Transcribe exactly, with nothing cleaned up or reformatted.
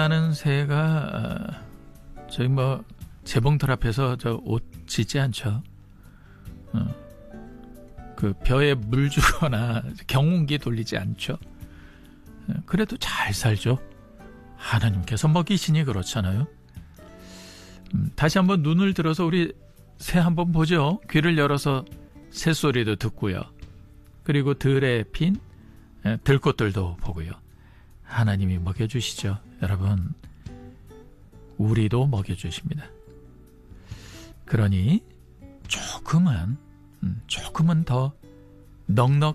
나는 새가 저희 뭐 재봉틀 앞에서 저 옷 짖지 않죠. 어. 그 벼에 물 주거나 경운기 돌리지 않죠. 그래도 잘 살죠. 하나님께서 먹이시니 그렇잖아요. 음, 다시 한번 눈을 들어서 우리 새 한번 보죠. 귀를 열어서 새소리도 듣고요. 그리고 들에 핀 들꽃들도 보고요. 하나님이 먹여주시죠. 여러분, 우리도 먹여주십니다. 그러니 조금은 조금은 더 넉넉